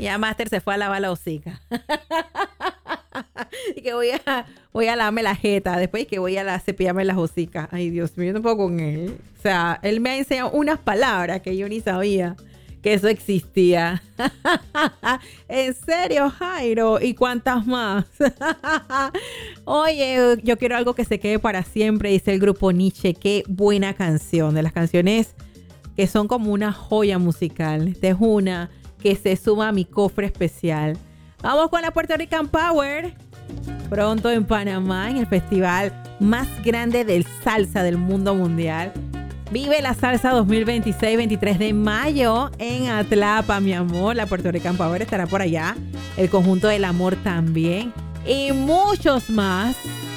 Ya Master se fue a lavar la hocica. Y que voy a lavarme la jeta. Después que voy a cepillarme las hocicas. Ay, Dios mío, yo no puedo con él. O sea, él me ha enseñado unas palabras que yo ni sabía que eso existía. En serio, Jairo. ¿Y cuántas más? Oye, yo quiero algo que se quede para siempre, dice el grupo Nietzsche. Qué buena canción. De las canciones que son como una joya musical. Esta es una que se suma a mi cofre especial. Vamos con la Puerto Rican Power. Pronto en Panamá, en el festival más grande del salsa del mundo mundial. Vive la salsa 2026, 23 de mayo en Atlapa, mi amor. La Puerto Rican Power estará por allá. El conjunto del amor también. Y muchos más.